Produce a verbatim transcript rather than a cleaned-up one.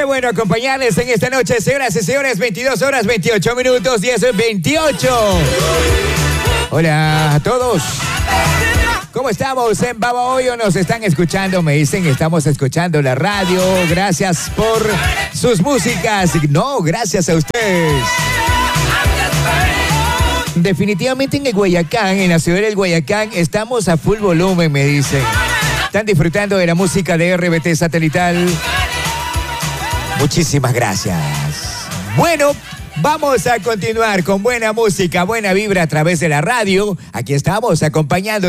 Qué bueno acompañarles en esta noche, señoras y señores, veintidós horas, veintiocho minutos, diez, veintiocho. Hola a todos. ¿Cómo estamos en Babahoyo? Nos están escuchando, me dicen, estamos escuchando la radio. Gracias por sus músicas. No, gracias a ustedes. Definitivamente en el Guayacán, en la ciudad del Guayacán, estamos a full volumen, me dicen. Están disfrutando de la música de R B T Satelital. Muchísimas gracias. Bueno, vamos a continuar con buena música, buena vibra a través de la radio. Aquí estamos acompañando